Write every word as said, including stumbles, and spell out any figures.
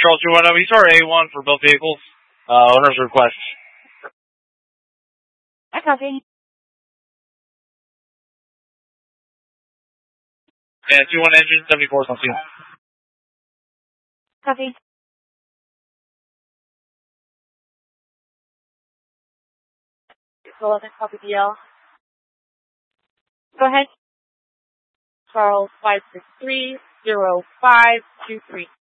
Charles two one, we start A one for both vehicles. Uh, owner's request. I copy. Yeah, two one engine, seventy-four something. Copy. eleven, copy D L. Go ahead. Charles five six three zero five two three.